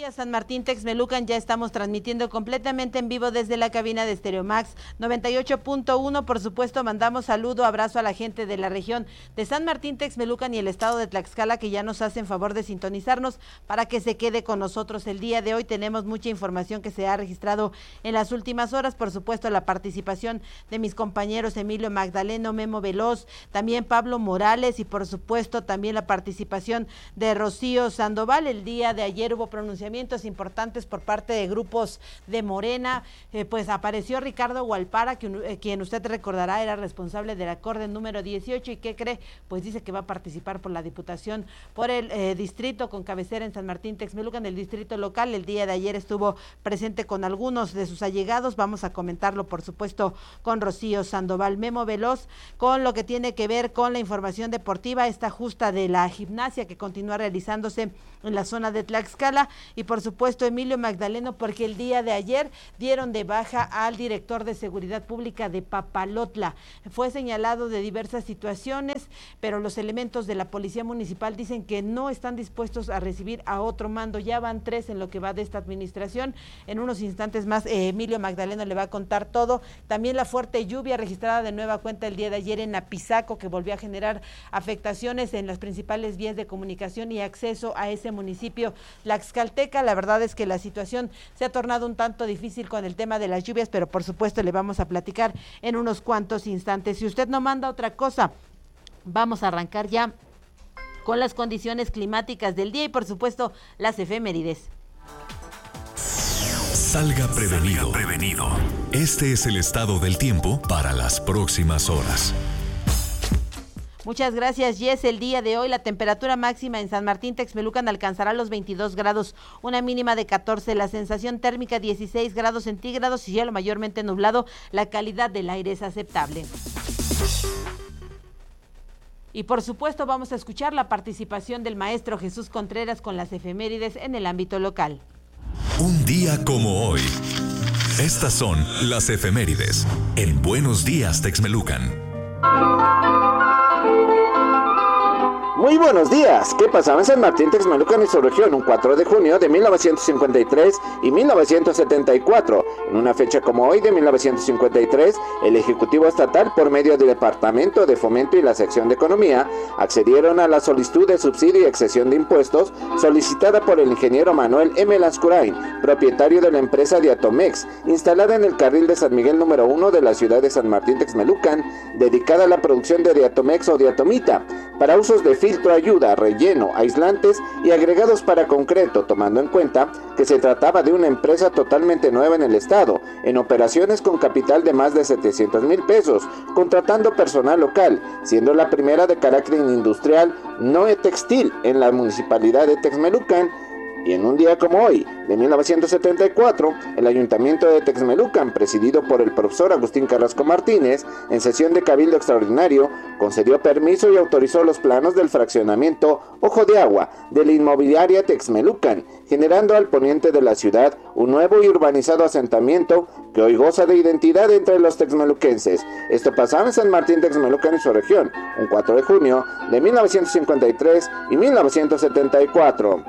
días, San Martín Texmelucan. Ya estamos transmitiendo completamente en vivo desde la cabina de Stereo Max 98.1. Por supuesto, mandamos saludo, abrazo a la gente de la región de San Martín Texmelucan y el estado de Tlaxcala, que ya nos hacen favor de sintonizarnos para que se quede con nosotros. El día de hoy tenemos mucha información que se ha registrado en las últimas horas. Por supuesto, la participación de mis compañeros Emilio Magdaleno, Memo Veloz, también Pablo Morales y por supuesto también la participación de Rocío Sandoval. El día de ayer hubo pronunciamientos importantes por parte de grupos de Morena, pues apareció Ricardo Gualpara, quien usted recordará era responsable del acorde número 18 y ¿qué cree? Pues dice que va a participar por la diputación por el distrito con cabecera en San Martín Texmelucan, el distrito local. El día de ayer estuvo presente con algunos de sus allegados, vamos a comentarlo por supuesto con Rocío Sandoval. Memo Veloz con lo que tiene que ver con la información deportiva, esta justa de la gimnasia que continúa realizándose en la zona de Tlaxcala y por supuesto Emilio Magdaleno, porque el día de ayer dieron de baja al director de Seguridad Pública de Papalotla. Fue señalado de diversas situaciones, pero los elementos de la Policía Municipal dicen que no están dispuestos a recibir a otro mando. Ya van 3 en lo que va de esta administración. En unos instantes más Emilio Magdaleno le va a contar todo. También la fuerte lluvia registrada de nueva cuenta el día de ayer en Apizaco, que volvió a generar afectaciones en las principales vías de comunicación y acceso a ese municipio tlaxcalteca. La verdad es que la situación se ha tornado un tanto difícil con el tema de las lluvias, pero por supuesto le vamos a platicar en unos cuantos instantes. Si usted no manda otra cosa, vamos a arrancar ya con las condiciones climáticas del día y por supuesto las efemérides. Salga prevenido. Este es el estado del tiempo para las próximas horas. Muchas gracias, Jess. El día de hoy la temperatura máxima en San Martín Texmelucan alcanzará los 22 grados, una mínima de 14, la sensación térmica 16 grados centígrados y cielo mayormente nublado. La calidad del aire es aceptable. Y por supuesto vamos a escuchar la participación del maestro Jesús Contreras con las efemérides en el ámbito local. Un día como hoy. Estas son las efemérides en Buenos Días Texmelucan. Muy buenos días. ¿Qué pasaba en San Martín Texmelucan y su región un 4 de junio de 1953 y 1974? En una fecha como hoy de 1953, el Ejecutivo Estatal, por medio del Departamento de Fomento y la Sección de Economía, accedieron a la solicitud de subsidio y exención de impuestos solicitada por el ingeniero Manuel M. Lanscurain, propietario de la empresa Diatomex, instalada en el carril de San Miguel número 1 de la ciudad de San Martín Texmelucan, dedicada a la producción de Diatomex o Diatomita, para usos de filtro, ayuda, relleno, aislantes y agregados para concreto, tomando en cuenta que se trataba de una empresa totalmente nueva en el estado, en operaciones con capital de más de 700,000 pesos, contratando personal local, siendo la primera de carácter industrial no textil en la municipalidad de Texmelucan. Y en un día como hoy, de 1974, el Ayuntamiento de Texmelucan, presidido por el profesor Agustín Carrasco Martínez, en sesión de cabildo extraordinario, concedió permiso y autorizó los planos del fraccionamiento Ojo de Agua de la inmobiliaria Texmelucan, generando al poniente de la ciudad un nuevo y urbanizado asentamiento que hoy goza de identidad entre los texmeluquenses. Esto pasaba en San Martín Texmelucan y su región, un 4 de junio de 1953 y 1974.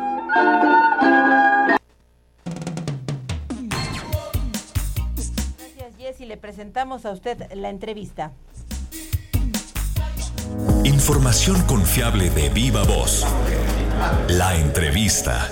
Gracias, Jess, y le presentamos a usted la entrevista. Información confiable de viva voz. La entrevista.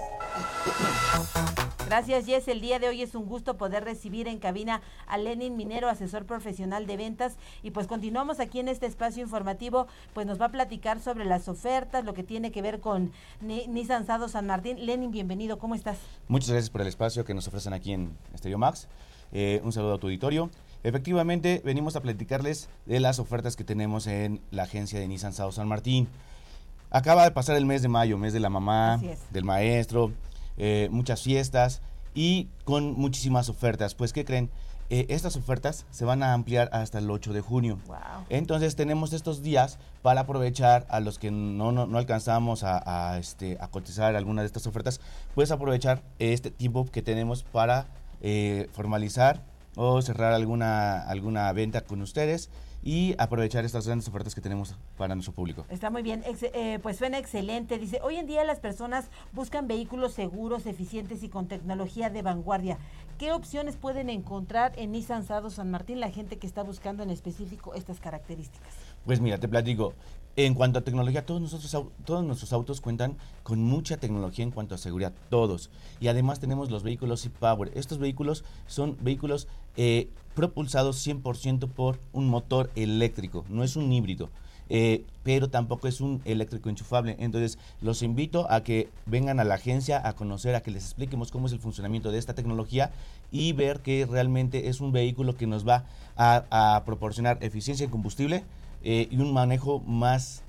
Gracias, Jess. El día de hoy es un gusto poder recibir en cabina a Lenin Minero, asesor profesional de ventas. Y pues continuamos aquí en este espacio informativo, pues nos va a platicar sobre las ofertas, lo que tiene que ver con Nissan Sado San Martín. Lenin, bienvenido, ¿cómo estás? Muchas gracias por el espacio que nos ofrecen aquí en Stereo Max. Un saludo a tu auditorio. Efectivamente, venimos a platicarles de las ofertas que tenemos en la agencia de Nissan Sado San Martín. Acaba de pasar el mes de mayo, mes de la mamá, del maestro, muchas fiestas y con muchísimas ofertas. Pues, ¿qué creen? Estas ofertas se van a ampliar hasta el 8 de junio. Wow. Entonces tenemos estos días para aprovechar a los que no alcanzamos a cotizar alguna de estas ofertas, pues aprovechar este tiempo que tenemos para formalizar o cerrar alguna venta con ustedes y aprovechar estas grandes ofertas que tenemos para nuestro público. Está muy bien, pues suena excelente. Dice, hoy en día las personas buscan vehículos seguros, eficientes y con tecnología de vanguardia. ¿Qué opciones pueden encontrar en Nissan Sado San Martín la gente que está buscando en específico estas características? Pues mira, te platico. En cuanto a tecnología, todos nuestros autos cuentan con mucha tecnología en cuanto a seguridad, todos. Y además tenemos los vehículos e-Power. Estos vehículos son vehículos propulsados 100% por un motor eléctrico, no es un híbrido. Pero tampoco es un eléctrico enchufable. Entonces los invito a que vengan a la agencia a conocer, a que les expliquemos cómo es el funcionamiento de esta tecnología y ver que realmente es un vehículo que nos va a proporcionar eficiencia en combustible y un manejo más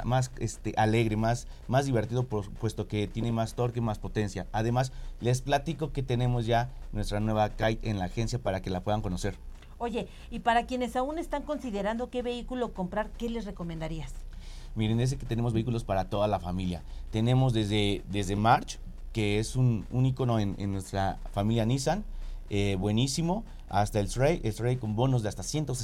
alegre, más divertido, puesto que tiene más torque, más potencia. Además, les platico que tenemos ya nuestra nueva Kite en la agencia para que la puedan conocer. Oye, y para quienes aún están considerando qué vehículo comprar, ¿qué les recomendarías? Miren, es que tenemos vehículos para toda la familia. Tenemos desde March, que es un ícono en nuestra familia Nissan, buenísimo, hasta el Stray con bonos de hasta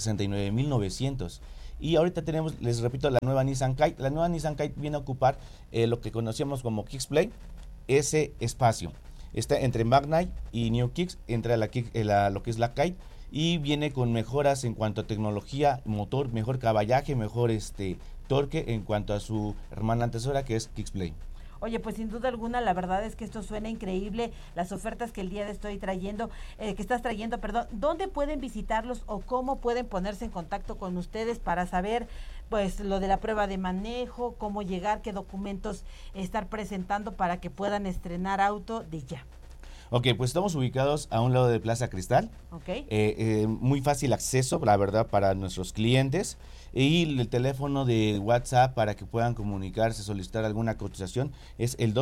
169,900. Y ahorita tenemos, les repito, la nueva Nissan Kite. La nueva Nissan Kite viene a ocupar lo que conocíamos como Kicks Play, ese espacio. Está entre Magnite y New Kicks, entre lo que es la Kite, y viene con mejoras en cuanto a tecnología, motor, mejor caballaje, mejor torque en cuanto a su hermana antecesora, que es Kicks Play. Oye, pues sin duda alguna, la verdad es que esto suena increíble, las ofertas que el día de que estás trayendo, ¿dónde pueden visitarlos o cómo pueden ponerse en contacto con ustedes para saber, pues, lo de la prueba de manejo, cómo llegar, qué documentos estar presentando para que puedan estrenar auto de ya? Ok, pues estamos ubicados a un lado de Plaza Cristal. Okay. Muy fácil acceso, la verdad, para nuestros clientes. Y el teléfono de WhatsApp para que puedan comunicarse, solicitar alguna cotización es el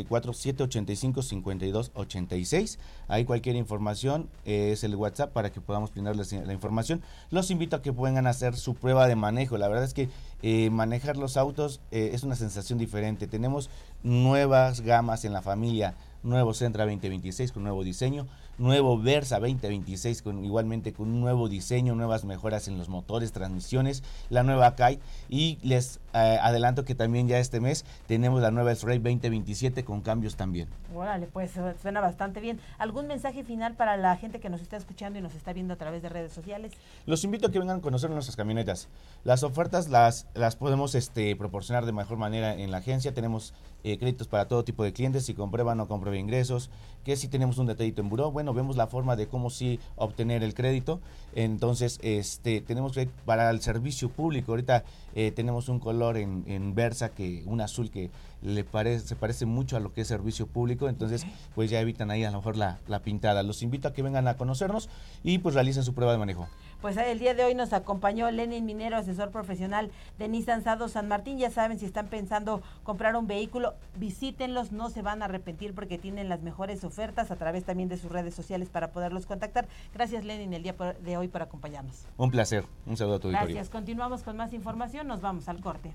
244-785-5286. Ahí cualquier información es el WhatsApp para que podamos brindarles la información. Los invito a que puedan hacer su prueba de manejo. La verdad es que manejar los autos es una sensación diferente. Tenemos nuevas gamas en la familia. Nuevo Sentra 2026 con nuevo diseño, nuevo Versa 2026 igualmente con un nuevo diseño, nuevas mejoras en los motores, transmisiones, la nueva Kite, y les adelanto que también ya este mes tenemos la nueva S-Ray 2027 con cambios también. Órale, pues suena bastante bien. ¿Algún mensaje final para la gente que nos está escuchando y nos está viendo a través de redes sociales? Los invito a que vengan a conocer nuestras camionetas. Las ofertas las podemos proporcionar de mejor manera en la agencia. Tenemos créditos para todo tipo de clientes, si comprueban o comprueben ingresos, que si tenemos un detallito en buró, bueno, vemos la forma de cómo sí obtener el crédito. Entonces, tenemos crédito para el servicio público. Ahorita tenemos un color en Versa, un azul que se parece mucho a lo que es servicio público, entonces pues ya evitan ahí a lo mejor la pintada. Los invito a que vengan a conocernos y pues realicen su prueba de manejo. Pues el día de hoy nos acompañó Lenin Minero, asesor profesional de Nissan Sado San Martín. Ya saben, si están pensando comprar un vehículo, visítenlos, no se van a arrepentir porque tienen las mejores ofertas a través también de sus redes sociales para poderlos contactar. Gracias, Lenin, el día de hoy por acompañarnos. Un placer, un saludo a tu auditorio. Gracias, continuamos con más información, nos vamos al corte.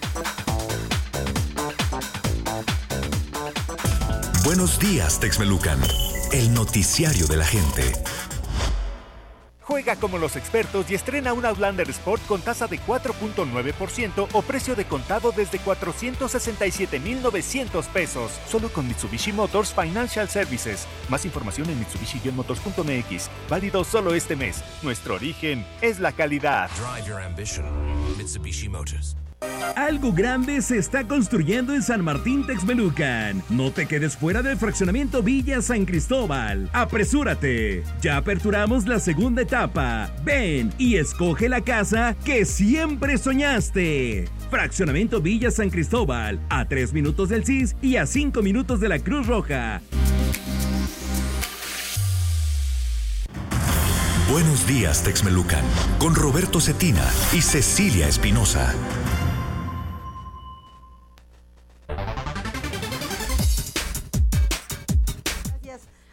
Buenos días, Texmelucan, el noticiario de la gente. Juega como los expertos y estrena un Outlander Sport con tasa de 4.9% o precio de contado desde 467,900 pesos. Solo con Mitsubishi Motors Financial Services. Más información en mitsubishi-motors.mx. Válido solo este mes. Nuestro origen es la calidad. Drive your ambition. Mitsubishi Motors. Algo grande se está construyendo en San Martín Texmelucan. No te quedes fuera del fraccionamiento Villa San Cristóbal. ¡Apresúrate! Ya aperturamos la segunda etapa. Ven y escoge la casa que siempre soñaste. Fraccionamiento Villa San Cristóbal, a 3 minutos del CIS y a 5 minutos de la Cruz Roja. Buenos días, Texmelucan, con Roberto Cetina y Cecilia Espinosa.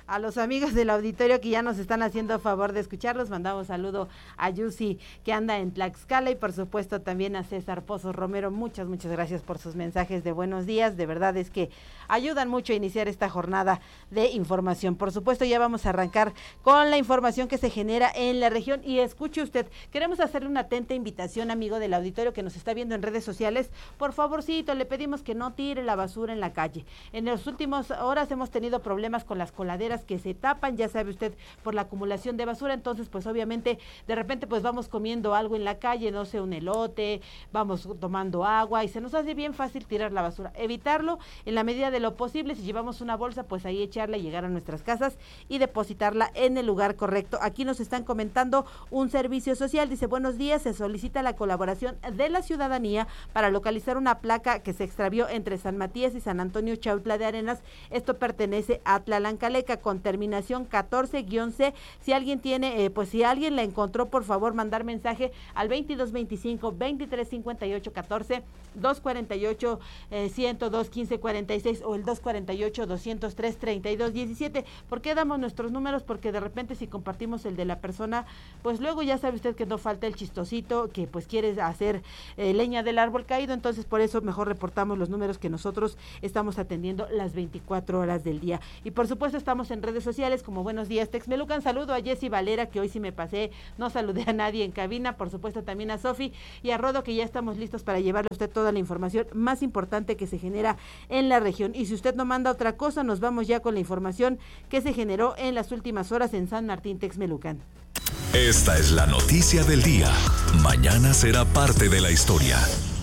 A los amigos del auditorio que ya nos están haciendo favor de escucharlos, mandamos saludo a Yusi que anda en Tlaxcala y por supuesto también a César Pozos Romero. Muchas gracias por sus mensajes de buenos días, de verdad es que ayudan mucho a iniciar esta jornada de información. Por supuesto ya vamos a arrancar con la información que se genera en la región y escuche usted, queremos hacerle una atenta invitación, amigo del auditorio que nos está viendo en redes sociales, por favorcito le pedimos que no tire la basura en la calle. En las últimas horas hemos tenido problemas con las coladeras que se tapan, ya sabe usted, por la acumulación de basura, entonces pues obviamente de repente pues vamos comiendo algo en la calle, no sé, un elote, vamos tomando agua y se nos hace bien fácil tirar la basura. Evitarlo en la medida de lo posible, si llevamos una bolsa pues ahí echarla y llegar a nuestras casas y depositarla en el lugar correcto. Aquí nos están comentando un servicio social, dice buenos días, se solicita la colaboración de la ciudadanía para localizar una placa que se extravió entre San Matías y San Antonio Chautla de Arenas, esto pertenece a Tlalancaleca con terminación 14-C. Si alguien tiene, si alguien la encontró, por favor mandar mensaje al 2225-2358-14, 248-102-1546 o el 248-203-3217. ¿Por qué damos nuestros números? Porque de repente si compartimos el de la persona, pues luego ya sabe usted que no falta el chistosito que pues quiere hacer leña del árbol caído, entonces por eso mejor reportamos los números que nosotros estamos atendiendo las 24 horas del día. Y por supuesto estamos en redes sociales como Buenos Días Texmelucan. Saludo a Jessy Valera, que hoy sí me pasé, no saludé a nadie en cabina, por supuesto también a Sofi y a Rodo, que ya estamos listos para llevarle a usted toda la información más importante que se genera en la región. Y si usted no manda otra cosa, nos vamos ya con la información que se generó en las últimas horas en San Martín Texmelucan. Esta es la noticia del día. Mañana será parte de la historia.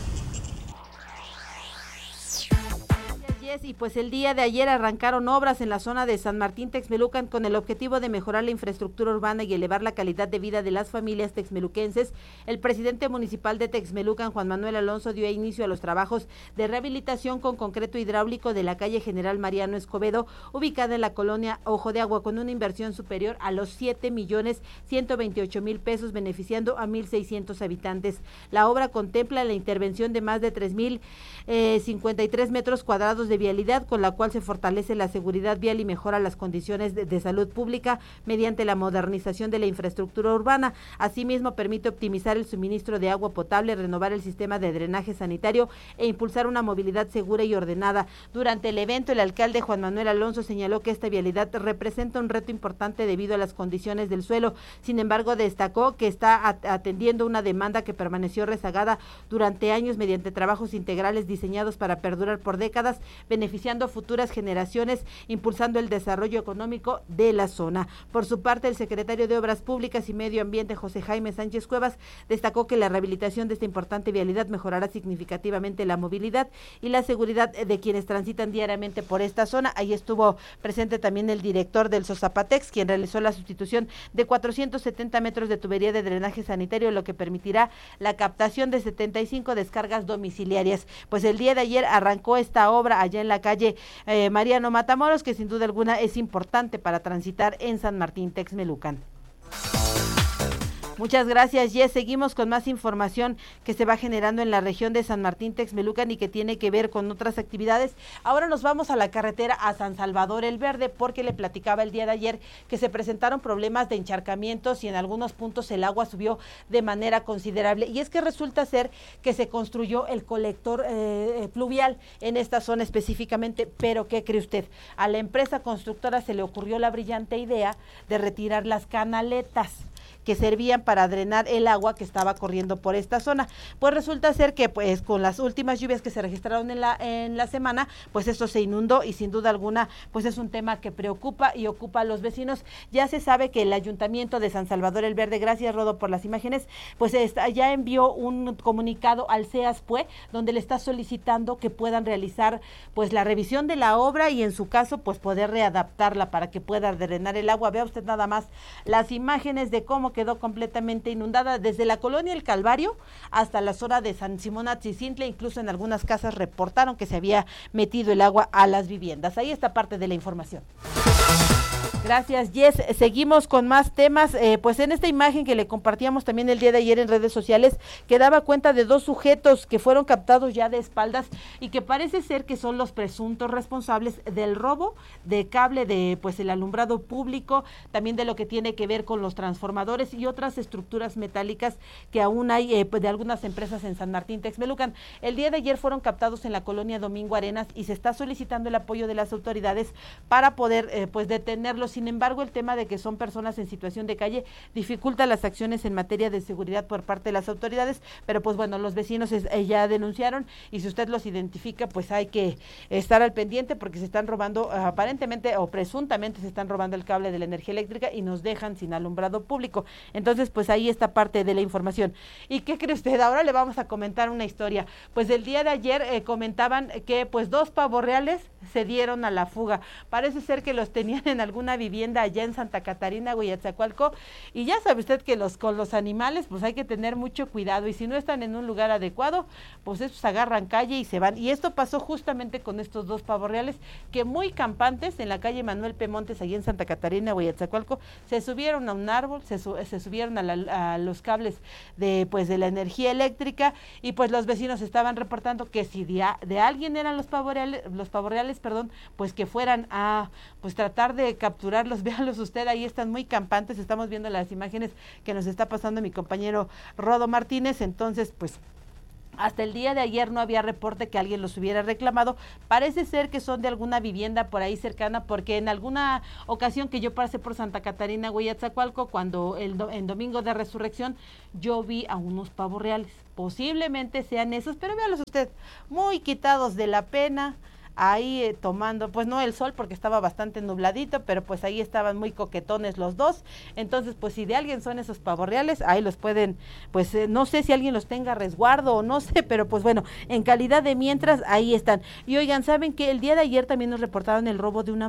Y pues el día de ayer arrancaron obras en la zona de San Martín Texmelucan con el objetivo de mejorar la infraestructura urbana y elevar la calidad de vida de las familias texmeluquenses. El presidente municipal de Texmelucan, Juan Manuel Alonso, dio inicio a los trabajos de rehabilitación con concreto hidráulico de la calle General Mariano Escobedo, ubicada en la colonia Ojo de Agua, con una inversión superior a los 7,128,000 pesos, beneficiando a 1,600 habitantes. La obra contempla la intervención de más de 3,053 metros cuadrados de vialidad, con la cual se fortalece la seguridad vial y mejora las condiciones de salud pública mediante la modernización de la infraestructura urbana. Asimismo, permite optimizar el suministro de agua potable, renovar el sistema de drenaje sanitario e impulsar una movilidad segura y ordenada. Durante el evento, el alcalde Juan Manuel Alonso señaló que esta vialidad representa un reto importante debido a las condiciones del suelo. Sin embargo, destacó que está atendiendo una demanda que permaneció rezagada durante años mediante trabajos integrales diseñados para perdurar por décadas, beneficiando a futuras generaciones, impulsando el desarrollo económico de la zona. Por su parte, el secretario de Obras Públicas y Medio Ambiente, José Jaime Sánchez Cuevas, destacó que la rehabilitación de esta importante vialidad mejorará significativamente la movilidad y la seguridad de quienes transitan diariamente por esta zona. Ahí estuvo presente también el director del Sosapatex, quien realizó la sustitución de 470 metros de tubería de drenaje sanitario, lo que permitirá la captación de 75 descargas domiciliarias. Pues el día de ayer arrancó esta obra allá en la calle Mariano Matamoros, que sin duda alguna es importante para transitar en San Martín Texmelucan. Muchas gracias, Jess. Seguimos con más información que se va generando en la región de San Martín Texmelucan y que tiene que ver con otras actividades. Ahora nos vamos a la carretera a San Salvador el Verde, porque le platicaba el día de ayer que se presentaron problemas de encharcamientos y en algunos puntos el agua subió de manera considerable. Y es que resulta ser que se construyó el colector pluvial en esta zona específicamente, pero ¿qué cree usted? A la empresa constructora se le ocurrió la brillante idea de retirar las canaletas que servían para drenar el agua que estaba corriendo por esta zona. Pues resulta ser que pues con las últimas lluvias que se registraron en la semana, pues esto se inundó y sin duda alguna pues es un tema que preocupa y ocupa a los vecinos. Ya se sabe que el Ayuntamiento de San Salvador el Verde, gracias Rodo por las imágenes, pues ya envió un comunicado al CEASPUE donde le está solicitando que puedan realizar pues la revisión de la obra y en su caso pues poder readaptarla para que pueda drenar el agua. Vea usted nada más las imágenes de cómo quedó completamente inundada desde la colonia El Calvario hasta la zona de San Simón Atzizintle. Incluso en algunas casas reportaron que se había metido el agua a las viviendas. Ahí está parte de la información. Gracias, Jess. Seguimos con más temas. Pues en esta imagen que le compartíamos también el día de ayer en redes sociales, que daba cuenta de dos sujetos que fueron captados ya de espaldas y que parece ser que son los presuntos responsables del robo de cable de pues el alumbrado público, también de lo que tiene que ver con los transformadores y otras estructuras metálicas que aún hay pues de algunas empresas en San Martín Texmelucan. El día de ayer fueron captados en la colonia Domingo Arenas y se está solicitando el apoyo de las autoridades para poder pues detenerlos. Sin embargo, el tema de que son personas en situación de calle dificulta las acciones en materia de seguridad por parte de las autoridades, pero pues bueno, los vecinos ya denunciaron y si usted los identifica, pues hay que estar al pendiente porque se están robando, aparentemente o presuntamente se están robando el cable de la energía eléctrica y nos dejan sin alumbrado público. Entonces, pues ahí está parte de la información. ¿Y qué cree usted? Ahora le vamos a comentar una historia. Pues el día de ayer comentaban que pues 2 pavos reales se dieron a la fuga. Parece ser que los tenían en alguna vivienda allá en Santa Catarina, Huiatzacualco, y ya sabe usted que con los animales pues hay que tener mucho cuidado y si no están en un lugar adecuado, pues estos agarran calle y se van. Y esto pasó justamente con estos 2 pavos reales que muy campantes en la calle Manuel P. Montes, allí en Santa Catarina, Huiatzacualco, se subieron a un árbol, se subieron a los cables de la energía eléctrica y pues los vecinos estaban reportando que si de alguien eran los pavos reales, pues que fueran a pues tratar de capturarlos. Véanlos usted, ahí están muy campantes, estamos viendo las imágenes que nos está pasando mi compañero Rodo Martínez. Entonces pues hasta el día de ayer no había reporte que alguien los hubiera reclamado. Parece ser que son de alguna vivienda por ahí cercana, porque en alguna ocasión que yo pasé por Santa Catarina, Huiatzacualco, cuando en Domingo de Resurrección, yo vi a unos pavos reales. Posiblemente sean esos, pero véalos usted, muy quitados de la pena, ahí tomando, pues no el sol porque estaba bastante nubladito, pero pues ahí estaban muy coquetones los dos. Entonces pues si de alguien son esos pavos reales, ahí los pueden, pues no sé si alguien los tenga a resguardo o no sé, pero pues bueno, en calidad de mientras, ahí están. Y oigan, ¿saben que el día de ayer también nos reportaron el robo de una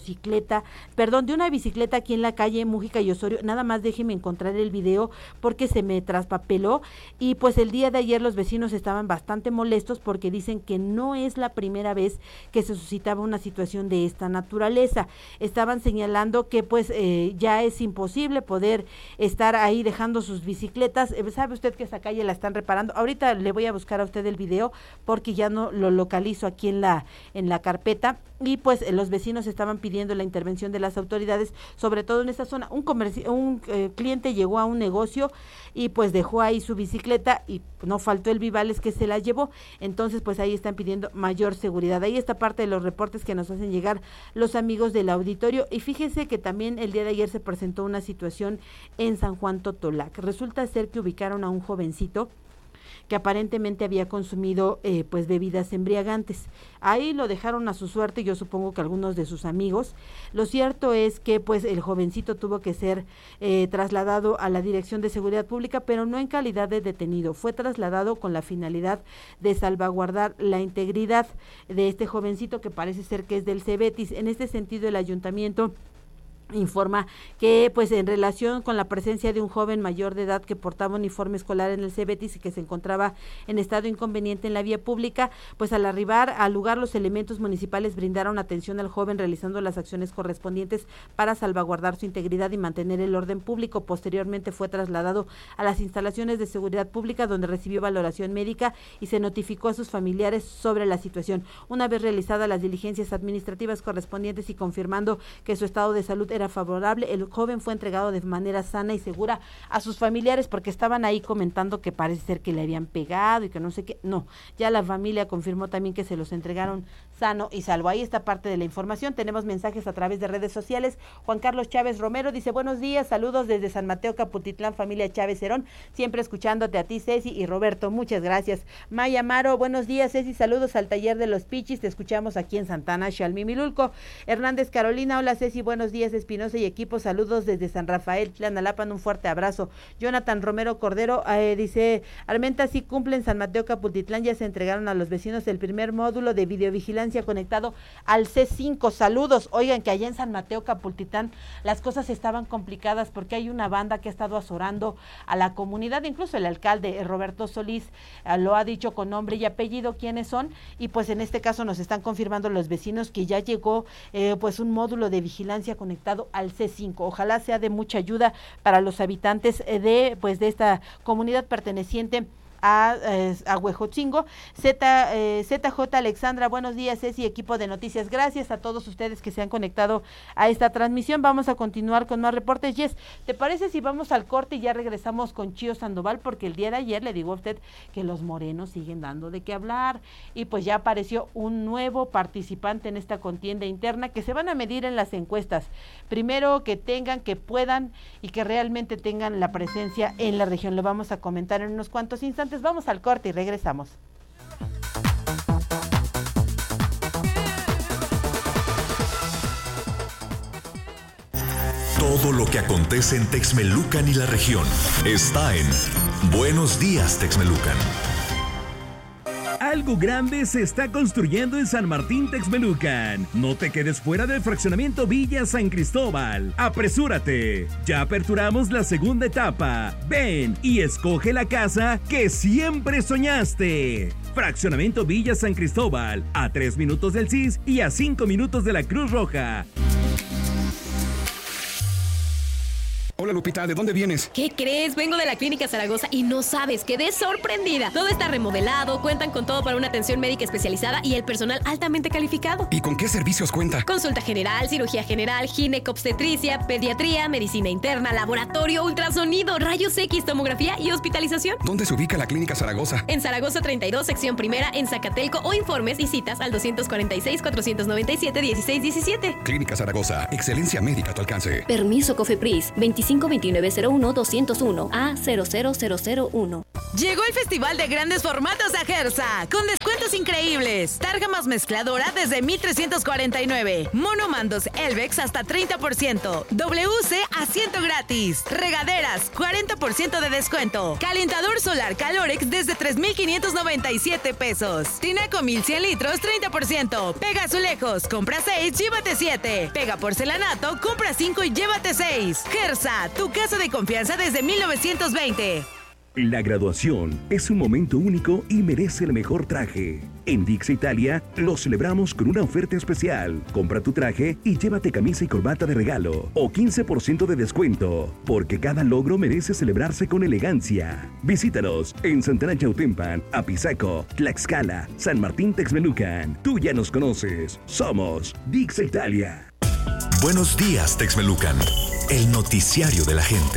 de una bicicleta aquí en la calle Mújica y Osorio? Nada más déjenme encontrar el video porque se me traspapeló y pues el día de ayer los vecinos estaban bastante molestos porque dicen que no es la primera vez que se suscitaba una situación de esta naturaleza. Estaban señalando que pues ya es imposible poder estar ahí dejando sus bicicletas. Sabe usted que esa calle la están reparando. Ahorita le voy a buscar a usted el video porque ya no lo localizo aquí en la carpeta. Y pues los vecinos estaban pidiendo la intervención de las autoridades, sobre todo en esta zona. Un cliente llegó a un negocio y pues dejó ahí su bicicleta y no faltó el Vivales que se la llevó. Entonces pues ahí están pidiendo mayor seguridad. Ahí está parte de los reportes que nos hacen llegar los amigos del auditorio. Y fíjese que también el día de ayer se presentó una situación en San Juan Totolac. Resulta ser que ubicaron a un jovencito que aparentemente había consumido pues bebidas embriagantes. Ahí lo dejaron a su suerte, yo supongo que algunos de sus amigos. Lo cierto es que pues el jovencito tuvo que ser trasladado a la Dirección de Seguridad Pública, pero no en calidad de detenido. Fue trasladado con la finalidad de salvaguardar la integridad de este jovencito que parece ser que es del Cebetis. En este sentido, el ayuntamiento informa que pues en relación con la presencia de un joven mayor de edad que portaba uniforme escolar en el Cebetis y que se encontraba en estado inconveniente en la vía pública, pues al arribar al lugar los elementos municipales brindaron atención al joven realizando las acciones correspondientes para salvaguardar su integridad y mantener el orden público. Posteriormente fue trasladado a las instalaciones de seguridad pública donde recibió valoración médica y se notificó a sus familiares sobre la situación. Una vez realizadas las diligencias administrativas correspondientes y confirmando que su estado de salud era favorable, el joven fue entregado de manera sana y segura a sus familiares, porque estaban ahí comentando que parece ser que le habían pegado y que no sé qué. No, ya la familia confirmó también que se los entregaron sano y salvo. Ahí está parte de la información. Tenemos mensajes a través de redes sociales. Juan Carlos Chávez Romero dice: buenos días, saludos desde San Mateo Caputitlán, familia Chávez Herón, siempre escuchándote a ti, Ceci y Roberto, muchas gracias. Maya Amaro, buenos días, Ceci, saludos al taller de los Pichis, te escuchamos aquí en Santana, Xalmimilulco. Hernández Carolina, hola Ceci, buenos días, Espinosa y equipo, saludos desde San Rafael, Tlanalapan, un fuerte abrazo. Jonathan Romero Cordero dice: Armenta sí cumple en San Mateo Caputitlán, ya se entregaron a los vecinos el primer módulo de videovigilancia vigilancia conectado al C5. Saludos. Oigan, que allá en San Mateo Capultitlán las cosas estaban complicadas porque hay una banda que ha estado azorando a la comunidad, incluso el alcalde Roberto Solís lo ha dicho con nombre y apellido quiénes son, y pues en este caso nos están confirmando los vecinos que ya llegó pues un módulo de vigilancia conectado al C5. Ojalá sea de mucha ayuda para los habitantes de esta comunidad perteneciente a Huejotzingo. ZJ Alexandra, buenos días, Ceci, equipo de noticias. Gracias a todos ustedes que se han conectado a esta transmisión. Vamos a continuar con más reportes. Jess, ¿te parece si vamos al corte y ya regresamos con Chío Sandoval? Porque el día de ayer le digo a usted que los morenos siguen dando de qué hablar y pues ya apareció un nuevo participante en esta contienda interna que se van a medir en las encuestas. Primero que tengan, que puedan y que realmente tengan la presencia en la región. Lo vamos a comentar en unos cuantos instantes. Vamos al corte y regresamos. Todo lo que acontece en Texmelucan y la región está en Buenos Días, Texmelucan. Algo grande se está construyendo en San Martín Texmelucan. No te quedes fuera del fraccionamiento Villa San Cristóbal. ¡Apresúrate! Ya aperturamos la segunda etapa. Ven y escoge la casa que siempre soñaste. Fraccionamiento Villa San Cristóbal, a 3 minutos del CIS y a 5 minutos de la Cruz Roja. Hola Lupita, ¿de dónde vienes? ¿Qué crees? Vengo de la Clínica Zaragoza y no sabes, quedé sorprendida. Todo está remodelado, cuentan con todo para una atención médica especializada y el personal altamente calificado. ¿Y con qué servicios cuenta? Consulta general, cirugía general, ginecobstetricia, pediatría, medicina interna, laboratorio, ultrasonido, rayos X, tomografía y hospitalización. ¿Dónde se ubica la Clínica Zaragoza? En Zaragoza 32, sección primera, en Zacatelco, o informes y citas al 246-497-1617. Clínica Zaragoza, excelencia médica a tu alcance. Permiso COFEPRIS, 252901-201 A00001. Llegó el Festival de Grandes Formatos a Gersa, con descuentos increíbles. Targa más mezcladora desde 1,349. Monomandos Elvex hasta 30%. WC asiento gratis. Regaderas, 40% de descuento. Calentador solar Calorex desde 3,597 pesos. Tinaco 1,100 litros, 30%. Pega azulejos, compra 6, llévate 7. Pega porcelanato, compra 5 y llévate 6. Gersa, tu casa de confianza desde 1920. La graduación es un momento único y merece el mejor traje. En Dix Italia lo celebramos con una oferta especial. Compra tu traje y llévate camisa y corbata de regalo o 15% de descuento, porque cada logro merece celebrarse con elegancia. Visítanos en Santana Chautempan, Apizaco, Tlaxcala, San Martín Texmelucan. Tú ya nos conoces. Somos Dix Italia. Buenos días, Texmelucan. El noticiario de la gente.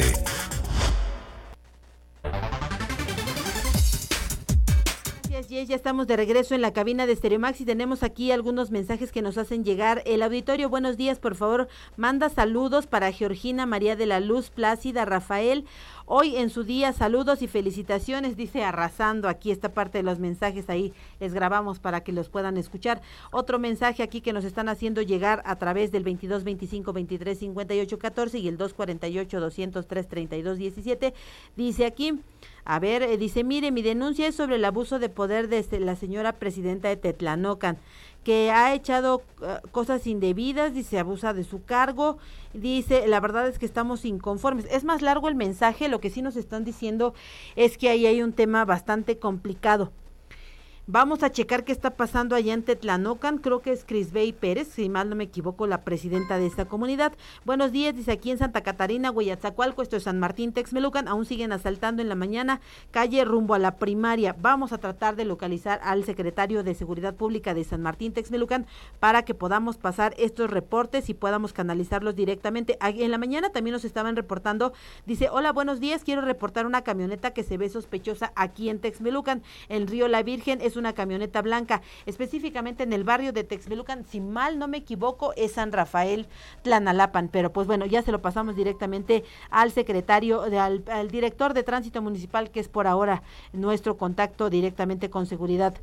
Ya estamos de regreso en la cabina de Stereomax y tenemos aquí algunos mensajes que nos hacen llegar. El auditorio, buenos días, por favor, manda saludos para Georgina, María de la Luz, Plácida, Rafael. Hoy en su día, saludos y felicitaciones, dice arrasando aquí esta parte de los mensajes, ahí les grabamos para que los puedan escuchar. Otro mensaje aquí que nos están haciendo llegar a través del 22 25 23 58 14 y el 248 203 32 17, dice aquí, a ver, dice, mire, mi denuncia es sobre el abuso de poder de la señora presidenta de Tetlanocan, que ha echado cosas indebidas, dice, abusa de su cargo, dice, la verdad es que estamos inconformes. Es más largo el mensaje, lo que sí nos están diciendo es que ahí hay un tema bastante complicado. Vamos a checar qué está pasando allá en Tetlanocan, creo que es Crisbey Pérez, si mal no me equivoco, la presidenta de esta comunidad. Buenos días, dice, aquí en Santa Catarina, Hueyatzacualco, esto es San Martín Texmelucan, aún siguen asaltando en la mañana, calle rumbo a la primaria. Vamos a tratar de localizar al secretario de Seguridad Pública de San Martín Texmelucan para que podamos pasar estos reportes y podamos canalizarlos directamente. En la mañana también nos estaban reportando, dice, hola, buenos días, quiero reportar una camioneta que se ve sospechosa aquí en Texmelucan, en Río La Virgen, es una camioneta blanca, específicamente en el barrio de Texmelucan, si mal no me equivoco, es San Rafael Tlanalapan, pero pues bueno, ya se lo pasamos directamente al secretario, al director de Tránsito Municipal, que es por ahora nuestro contacto directamente con Seguridad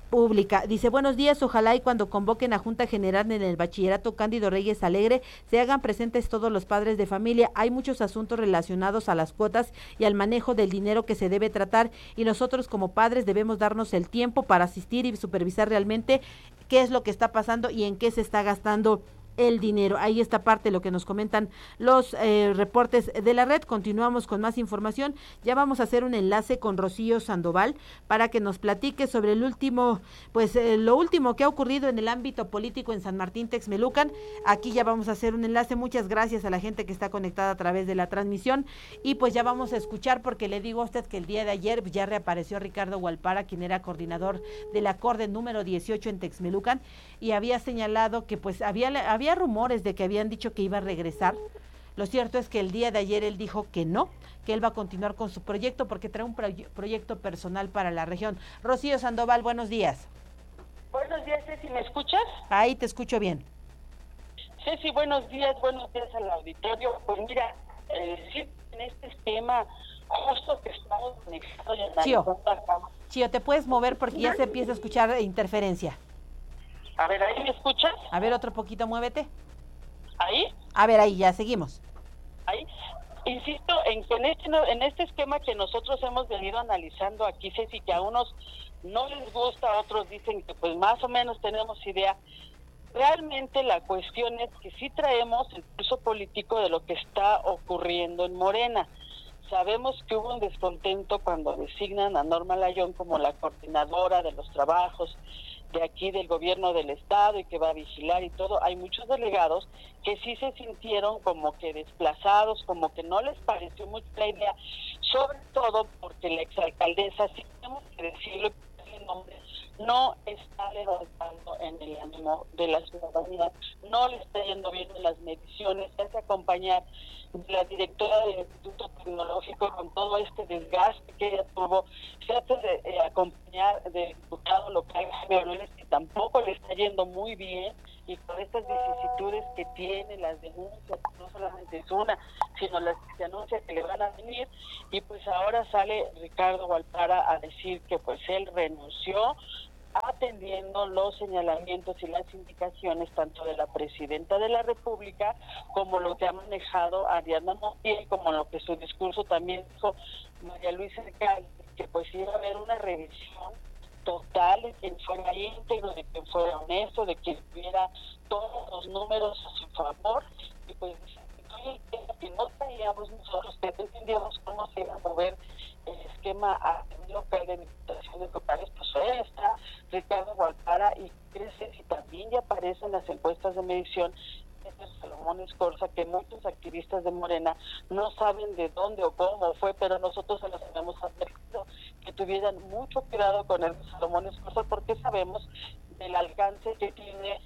Pública. Dice, buenos días, ojalá y cuando convoquen a Junta General en el Bachillerato Cándido Reyes Alegre se hagan presentes todos los padres de familia. Hay muchos asuntos relacionados a las cuotas y al manejo del dinero que se debe tratar y nosotros como padres debemos darnos el tiempo para asistir y supervisar realmente qué es lo que está pasando y en qué se está gastando el dinero. Ahí está parte de lo que nos comentan los reportes de la red. Continuamos con más información. Ya vamos a hacer un enlace con Rocío Sandoval para que nos platique sobre el último, lo último que ha ocurrido en el ámbito político en San Martín Texmelucan. Aquí ya vamos a hacer un enlace. Muchas gracias a la gente que está conectada a través de la transmisión y pues ya vamos a escuchar, porque le digo a usted que el día de ayer ya reapareció Ricardo Gualpara, quien era coordinador de la CORDE número 18 en Texmelucan, y había señalado que pues había rumores de que habían dicho que iba a regresar. Lo cierto es que el día de ayer él dijo que no, que él va a continuar con su proyecto porque trae un proyecto personal para la región. Rocío Sandoval, buenos días. Buenos días, Ceci, ¿me escuchas? Ahí te escucho bien. Ceci, buenos días al auditorio. Pues mira, sí, en este esquema justo que estamos conectados. Chío, ¿te puedes mover porque ya se empieza a escuchar interferencia? A ver, ¿ahí me escuchas? A ver, otro poquito, muévete. ¿Ahí? A ver, ahí, ya, seguimos. Ahí. Insisto en que en este esquema que nosotros hemos venido analizando aquí, Ceci, que a unos no les gusta, a otros dicen que pues más o menos tenemos idea. Realmente la cuestión es que sí traemos el pulso político de lo que está ocurriendo en Morena. Sabemos que hubo un descontento cuando designan a Norma Layón como la coordinadora de los trabajos de aquí del gobierno del estado y que va a vigilar y todo. Hay muchos delegados que sí se sintieron como que desplazados, como que no les pareció mucho la idea, sobre todo porque la exalcaldesa, sí tenemos que decirlo, no está levantando en el ánimo de la ciudadanía, no le está yendo bien en las mediciones, se hace acompañar de la directora del Instituto Tecnológico con todo este desgaste que ella tuvo, se hace acompañar del diputado local Jaime Orioles, que tampoco le está yendo muy bien, y con estas vicisitudes que tiene, las denuncias, no solamente es una, sino las que se anuncia que le van a venir, y pues ahora sale Ricardo Gualpara a decir que pues él renunció, atendiendo los señalamientos y las indicaciones tanto de la presidenta de la República como lo que ha manejado Ariadna Montiel, como lo que su discurso también dijo María Luisa Alcalde, que pues iba a haber una revisión total de quien fuera íntegro, de quien fuera honesto, de quien tuviera todos los números a su favor, y pues que no traíamos nosotros, que no entendíamos cómo se iba a mover el esquema a nivel local de diputaciones locales, pues ahí está Ricardo Gualpara, y crece y también ya aparece en las encuestas de medición Salomón Escorza, que muchos activistas de Morena no saben de dónde o cómo fue, pero nosotros se los habíamos advertido que tuvieran mucho cuidado con el Salomón Escorza, porque sabemos del alcance que tiene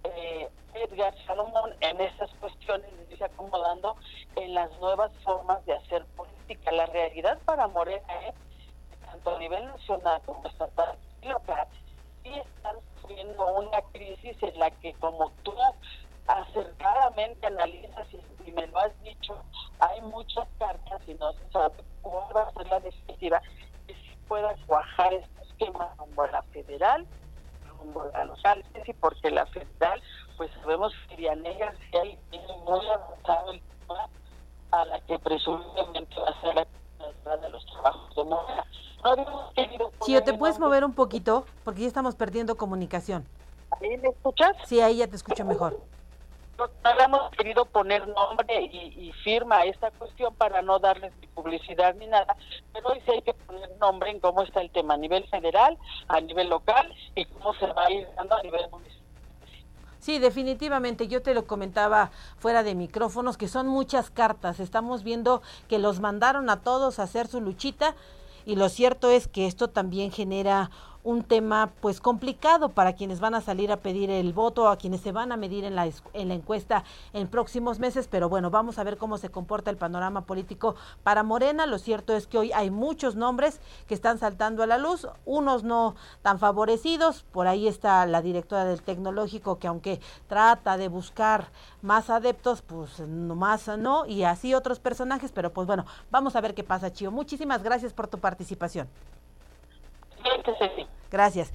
Edgar Salomón en estas cuestiones, de irse acomodando en las nuevas formas de hacer política. La realidad para Morena es que tanto a nivel nacional como estatal y local sí están sufriendo una crisis en la que, como tú acertadamente analizas y me lo has dicho, hay muchas cartas y no se sabe cuál va a ser la definitiva que sí pueda cuajar este esquema rumbo a la federal, rumbo a los local, y porque la federal, pues sabemos que Dianega sí tiene muy avanzado el tema a la que presumiblemente va a ser la de los trabajos de Morena. No habíamos querido... Si te puedes mover un poquito, porque ya estamos perdiendo comunicación. ¿Ahí me escuchas? Sí, ahí ya te escucho mejor. No habíamos querido poner nombre y firma a esta cuestión para no darles ni publicidad ni nada, pero hoy sí hay que poner nombre en cómo está el tema a nivel federal, a nivel local y cómo se va a ir dando a nivel municipal. Sí, definitivamente, yo te lo comentaba fuera de micrófonos, que son muchas cartas, estamos viendo que los mandaron a todos a hacer su luchita, y lo cierto es que esto también genera un tema pues complicado para quienes van a salir a pedir el voto, a quienes se van a medir en la encuesta en próximos meses, pero bueno, vamos a ver cómo se comporta el panorama político para Morena. Lo cierto es que hoy hay muchos nombres que están saltando a la luz, unos no tan favorecidos, por ahí está la directora del Tecnológico, que aunque trata de buscar más adeptos, pues nomás no, y así otros personajes, pero pues bueno, vamos a ver qué pasa, Chío. Muchísimas gracias por tu participación. Sí. Gracias.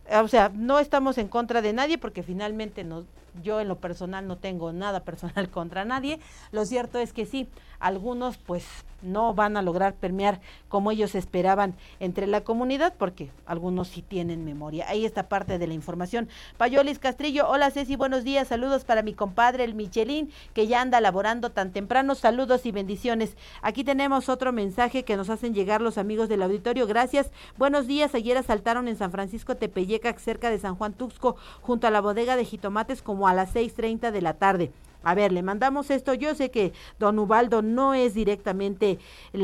o sea, no estamos en contra de nadie porque finalmente yo en lo personal no tengo nada personal contra nadie. Lo cierto es que sí, algunos pues no van a lograr permear como ellos esperaban entre la comunidad, porque algunos sí tienen memoria. Ahí está parte de la información. Payolis Castrillo, hola Ceci, buenos días, saludos para mi compadre el Michelín, que ya anda laborando tan temprano, saludos y bendiciones. Aquí tenemos otro mensaje que nos hacen llegar los amigos del auditorio, gracias. Buenos días, ayer asaltaron en San Francisco Tepeyeca, cerca de San Juan Tuxco, junto a la bodega de jitomates, como a las 6:30 de la tarde. A ver, le mandamos esto. Yo sé que don Ubaldo no es directamente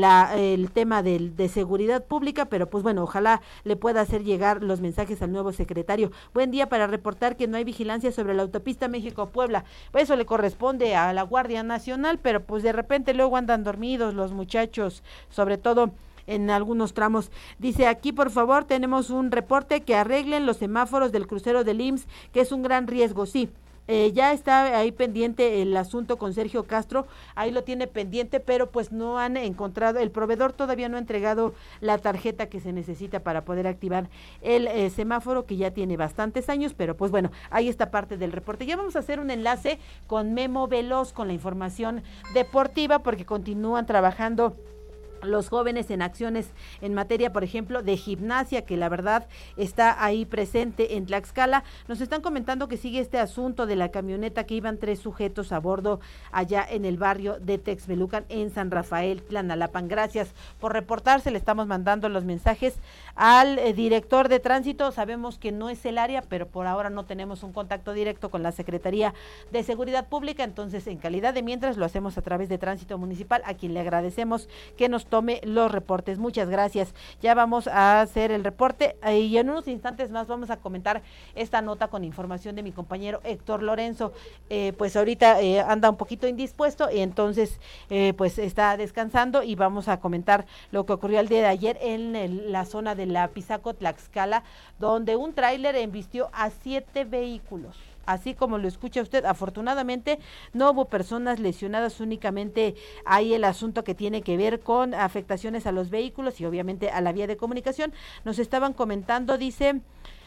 el tema de seguridad pública, pero pues bueno, ojalá le pueda hacer llegar los mensajes al nuevo secretario. Buen día, para reportar que no hay vigilancia sobre la autopista México-Puebla. Pues eso le corresponde a la Guardia Nacional, pero pues de repente luego andan dormidos los muchachos, sobre todo en algunos tramos. Dice aquí, por favor, tenemos un reporte que arreglen los semáforos del crucero del IMSS, que es un gran riesgo. Sí, ya está ahí pendiente el asunto con Sergio Castro, ahí lo tiene pendiente, pero pues no han encontrado, el proveedor todavía no ha entregado la tarjeta que se necesita para poder activar el semáforo, que ya tiene bastantes años, pero pues bueno, ahí está parte del reporte. Ya vamos a hacer un enlace con Memo Veloz con la información deportiva, porque continúan trabajando los jóvenes en acciones en materia, por ejemplo, de gimnasia, que la verdad está ahí presente en Tlaxcala. Nos están comentando que sigue este asunto de la camioneta que iban 3 sujetos a bordo allá en el barrio de Texmelucan, en San Rafael, Tlanalapan. Gracias por reportarse, le estamos mandando los mensajes al director de tránsito. Sabemos que no es el área, pero por ahora no tenemos un contacto directo con la Secretaría de Seguridad Pública, entonces en calidad de mientras lo hacemos a través de Tránsito Municipal, a quien le agradecemos que nos tome los reportes. Muchas gracias. Ya vamos a hacer el reporte y en unos instantes más vamos a comentar esta nota con información de mi compañero Héctor Lorenzo. Pues ahorita anda un poquito indispuesto y entonces pues está descansando, y vamos a comentar lo que ocurrió el día de ayer en la zona de la Pisaco, Tlaxcala, donde un tráiler embistió a 7 vehículos. Así como lo escucha usted, afortunadamente no hubo personas lesionadas, únicamente hay el asunto que tiene que ver con afectaciones a los vehículos y obviamente a la vía de comunicación. Nos estaban comentando, dice,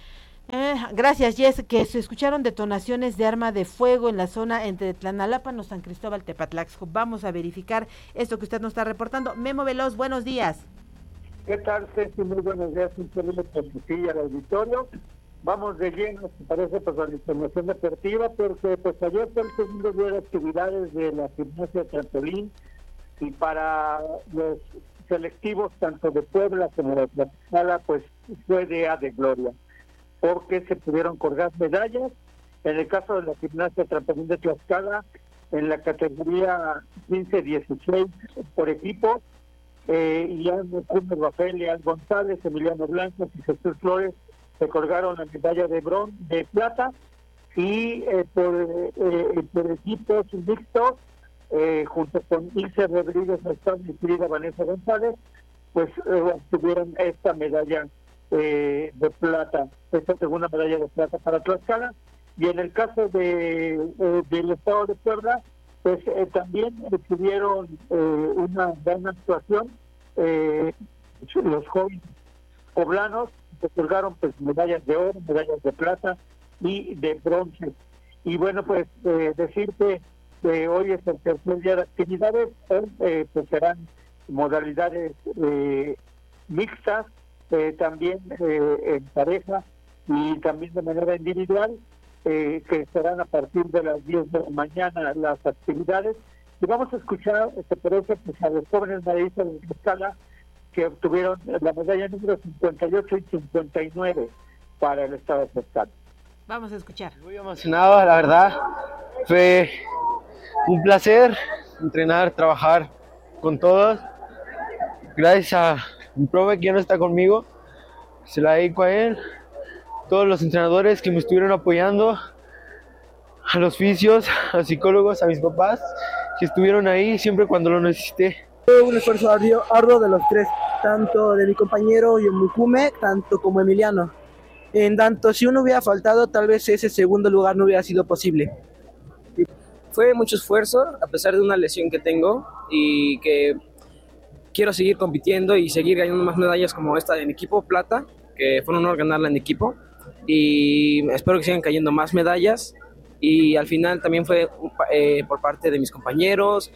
gracias Jess, que se escucharon detonaciones de arma de fuego en la zona entre Tlanalapan o San Cristóbal Tepatlaxco. Vamos a verificar esto que usted nos está reportando. Memo Veloz, buenos días. ¿Qué tal, Ceci? Muy buenos días, un saludo por ti al auditorio. Vamos de lleno, si parece, pues a la información deportiva, porque pues ayer fue el segundo día de actividades de la gimnasia trampolín, y para los selectivos tanto de Puebla como de Tlaxcala, pues fue día de gloria, porque se pudieron colgar medallas. En el caso de la gimnasia trampolín de Tlaxcala, en la categoría 15-16 por equipo, Ian Rafael, Leal González, Emiliano Blanco y Jesús Flores se colgaron la medalla de plata, y por equipos mixtos, junto con Ilse Rodríguez Mestán y querida Vanessa González, pues obtuvieron esta medalla de plata, esta segunda medalla de plata para Tlaxcala. Y en el caso del estado de Puebla, pues también tuvieron una gran actuación los jóvenes poblanos, se colgaron pues medallas de oro, medallas de plata y de bronce. Y bueno, pues decirte que hoy es el tercer día de actividades, pues serán modalidades mixtas, también en pareja y también de manera individual, que serán a partir de las 10 de la mañana las actividades. Y vamos a escuchar, parece, pues, a los jóvenes medallistas de Tlaxcala, que obtuvieron la medalla número 58 y 59 para el estado de Tlaxcala. Vamos a escuchar. Muy emocionado, la verdad. Fue un placer entrenar, trabajar con todos. Gracias a mi profe que ya no está conmigo, se la dedico a él, todos los entrenadores que me estuvieron apoyando, a los fisios, a los psicólogos, a mis papás que estuvieron ahí siempre cuando lo necesité. Fue un esfuerzo arduo de los tres, tanto de mi compañero Yomukume, tanto como Emiliano. En tanto, si uno hubiera faltado, tal vez ese segundo lugar no hubiera sido posible. Fue mucho esfuerzo, a pesar de una lesión que tengo, y que quiero seguir compitiendo y seguir ganando más medallas como esta en equipo plata, que fue un honor ganarla en equipo. y espero que sigan cayendo más medallas. Y al final también fue por parte de mis compañeros.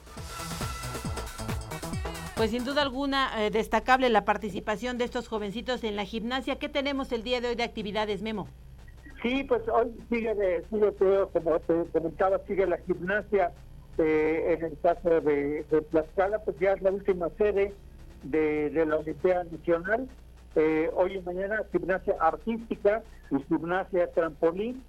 Pues sin duda alguna destacable la participación de estos jovencitos en la gimnasia. ¿Qué tenemos el día de hoy de actividades, Memo? Sí, pues hoy sigue todo, como te comentaba, sigue la gimnasia. En el caso de Tlaxcala, pues ya es la última sede de la Olimpiada Nacional. Hoy y mañana gimnasia artística y gimnasia trampolín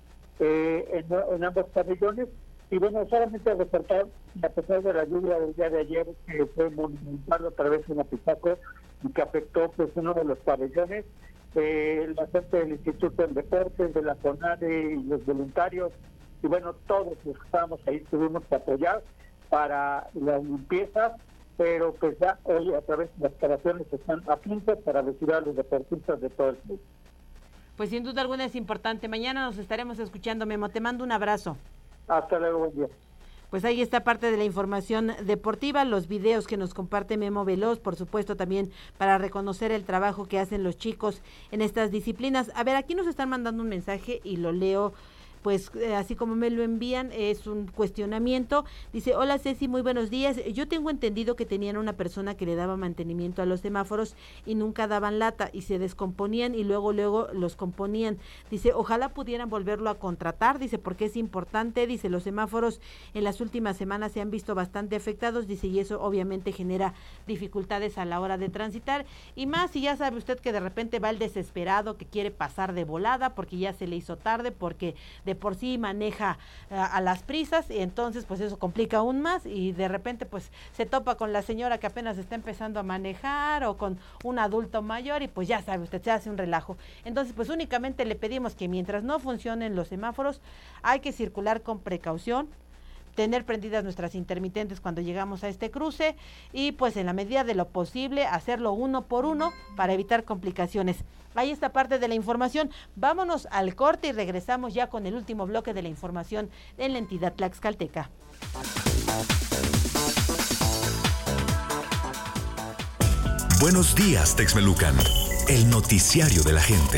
en ambos pabellones. Y bueno, solamente resaltar, a pesar de la lluvia del día de ayer, que fue monumental otra vez en Apizaco y que afectó pues uno de los pabellones, la gente del Instituto del Deporte, de la CONADE y los voluntarios, y bueno, todos los que estábamos ahí tuvimos que apoyar para la limpieza, pero pues ya hoy a través de las instalaciones están a punto para recibir a los deportistas de todo el mundo. Pues sin duda alguna es importante. Mañana nos estaremos escuchando, Memo. Te mando un abrazo. Hasta luego, buen día. Pues ahí está parte de la información deportiva, los videos que nos comparte Memo Veloz, por supuesto también para reconocer el trabajo que hacen los chicos en estas disciplinas. A ver, aquí nos están mandando un mensaje y lo leo. Pues así como me lo envían, es un cuestionamiento. Dice, hola Ceci, muy buenos días. Yo tengo entendido que tenían una persona que le daba mantenimiento a los semáforos y nunca daban lata y se descomponían y luego los componían. Dice, ojalá pudieran volverlo a contratar, dice, porque es importante. Dice, los semáforos en las últimas semanas se han visto bastante afectados, dice, y eso obviamente genera dificultades a la hora de transitar. Y más si ya sabe usted que de repente va el desesperado que quiere pasar de volada porque ya se le hizo tarde, porque de por sí maneja a las prisas y entonces pues eso complica aún más y de repente pues se topa con la señora que apenas está empezando a manejar o con un adulto mayor y pues ya sabe usted, se hace un relajo. Entonces pues únicamente le pedimos que mientras no funcionen los semáforos hay que circular con precaución, tener prendidas nuestras intermitentes cuando llegamos a este cruce y pues en la medida de lo posible hacerlo uno por uno para evitar complicaciones. Ahí está parte de la información. Vámonos al corte y regresamos ya con el último bloque de la información en la entidad tlaxcalteca. Buenos días, Texmelucan, el noticiario de la gente.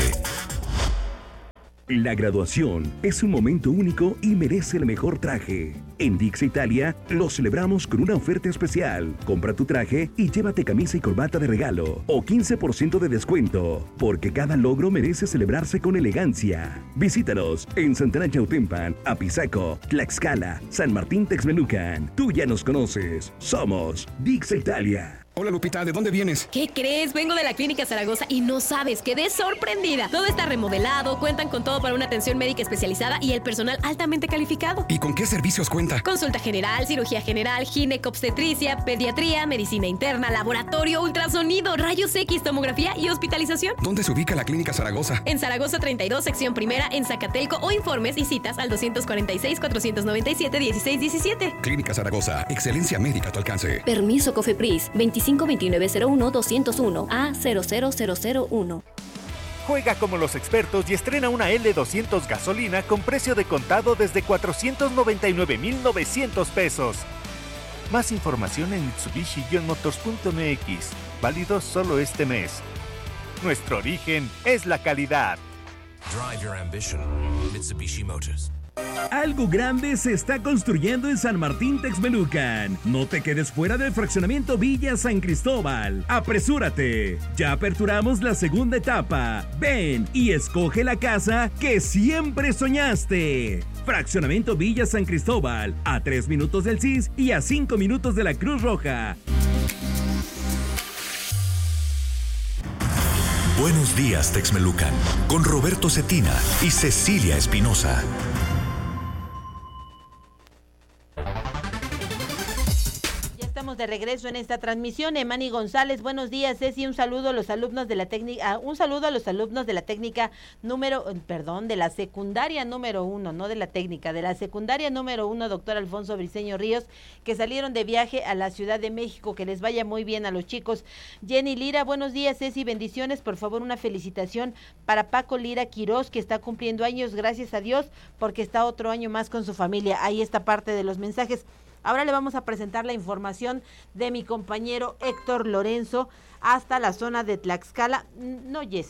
La graduación es un momento único y merece el mejor traje. En Dix Italia lo celebramos con una oferta especial. Compra tu traje y llévate camisa y corbata de regalo o 15% de descuento, porque cada logro merece celebrarse con elegancia. Visítanos en Santana Chautempan, Apizaco, Tlaxcala, San Martín Texmelucan. Tú ya nos conoces. Somos Dix Italia. Hola Lupita, ¿de dónde vienes? ¿Qué crees? Vengo de la Clínica Zaragoza y no sabes, quedé sorprendida. Todo está remodelado, cuentan con todo para una atención médica especializada y el personal altamente calificado. ¿Y con qué servicios cuenta? Consulta general, cirugía general, ginecobstetricia, pediatría, medicina interna, laboratorio, ultrasonido, rayos X, tomografía y hospitalización. ¿Dónde se ubica la Clínica Zaragoza? En Zaragoza 32, sección primera, en Zacatelco, o informes y citas al 246-497-1617. Clínica Zaragoza, excelencia médica a tu alcance. Permiso COFEPRIS 252901-201 A00001. Juega como los expertos y estrena una L200 gasolina con precio de contado desde 499,900 pesos. Más información en Mitsubishi-motors.mx. Válido solo este mes. Nuestro origen es la calidad. Drive your ambition. Mitsubishi Motors. Algo grande se está construyendo en San Martín Texmelucan. No te quedes fuera del fraccionamiento Villa San Cristóbal. ¡Apresúrate! Ya aperturamos la segunda etapa. Ven y escoge la casa que siempre soñaste. Fraccionamiento Villa San Cristóbal, a 3 minutos del CIS y a 5 minutos de la Cruz Roja. Buenos días, Texmelucan, con Roberto Cetina y Cecilia Espinosa. De regreso en esta transmisión, Emani González, buenos días, Ceci, un saludo a los alumnos de la técnica, de la secundaria número 1, no de la técnica, de la secundaria número 1, doctor Alfonso Briceño Ríos, que salieron de viaje a la Ciudad de México, que les vaya muy bien a los chicos. Jenny Lira, buenos días, Ceci, bendiciones, por favor una felicitación para Paco Lira Quirós, que está cumpliendo años, gracias a Dios, porque está otro año más con su familia. Ahí está parte de los mensajes. Ahora le vamos a presentar la información de mi compañero Héctor Lorenzo hasta la zona de Tlaxcala. No, Yes,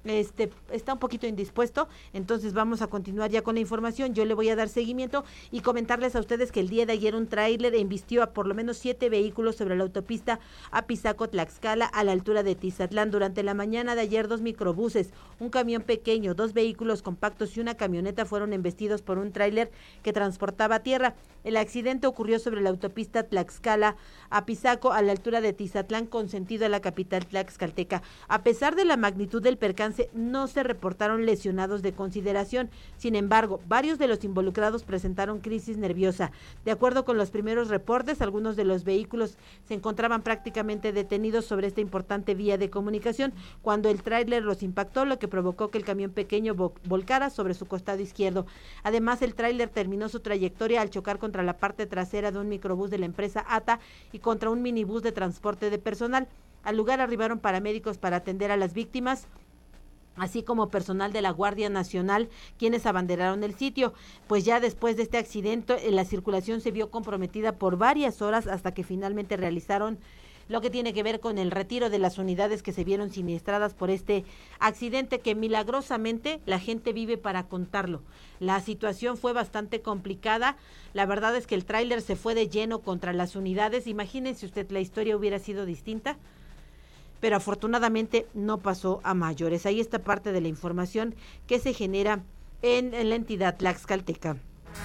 está un poquito indispuesto, entonces vamos a continuar ya con la información. Yo le voy a dar seguimiento y comentarles a ustedes que el día de ayer un tráiler embistió a por lo menos 7 vehículos sobre la autopista Apizaco-Tlaxcala a la altura de Tizatlán. Durante la mañana de ayer 2 microbuses, un camión pequeño, 2 vehículos compactos y una camioneta fueron embestidos por un tráiler que transportaba tierra. El accidente ocurrió sobre la autopista Tlaxcala-Apizaco a la altura de Tizatlán con sentido a la capital tlaxcalteca. A pesar de la magnitud del percance, no se reportaron lesionados de consideración. Sin embargo, varios de los involucrados presentaron crisis nerviosa. De acuerdo con los primeros reportes, algunos de los vehículos se encontraban prácticamente detenidos sobre esta importante vía de comunicación cuando el tráiler los impactó, lo que provocó que el camión pequeño volcara sobre su costado izquierdo. Además, el tráiler terminó su trayectoria al chocar contra la parte trasera de un microbús de la empresa ATA y contra un minibús de transporte de personal. Al lugar arribaron paramédicos para atender a las víctimas, así como personal de la Guardia Nacional, quienes abanderaron el sitio. Pues ya después de este accidente, la circulación se vio comprometida por varias horas hasta que finalmente realizaron lo que tiene que ver con el retiro de las unidades que se vieron siniestradas por este accidente, que milagrosamente la gente vive para contarlo. La situación fue bastante complicada. La verdad es que el tráiler se fue de lleno contra las unidades. Imagínense usted, la historia hubiera sido distinta, pero afortunadamente no pasó a mayores. Ahí está parte de la información que se genera en la entidad tlaxcalteca.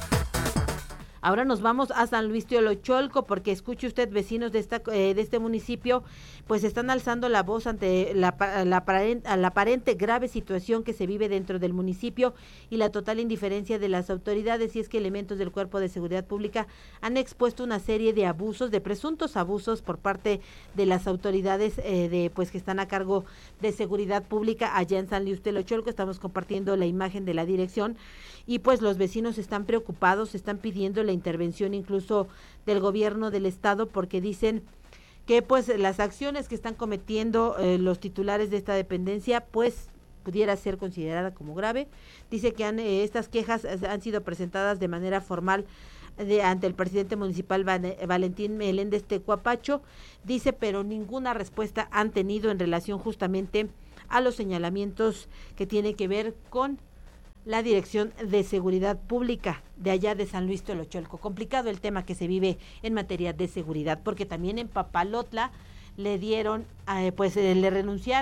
Ahora nos vamos a San Luis Teolocholco, porque escuche usted, vecinos de este municipio, pues están alzando la voz ante la aparente grave situación que se vive dentro del municipio y la total indiferencia de las autoridades. Y es que elementos del Cuerpo de Seguridad Pública han expuesto una serie de abusos, de presuntos abusos por parte de las autoridades que están a cargo de seguridad pública allá en San Luis Teolocholco. Estamos compartiendo la imagen de la dirección y pues los vecinos están preocupados, están pidiendo la intervención incluso del gobierno del estado, porque dicen que pues las acciones que están cometiendo los titulares de esta dependencia pues pudiera ser considerada como grave. Dice que estas quejas han sido presentadas de manera formal ante el presidente municipal Valentín Meléndez Tecuapacho, dice, pero ninguna respuesta han tenido en relación justamente a los señalamientos que tiene que ver con la Dirección de Seguridad Pública de allá de San Luis Teolocholco. Complicado el tema que se vive en materia de seguridad, porque también en Papalotla le dieron, le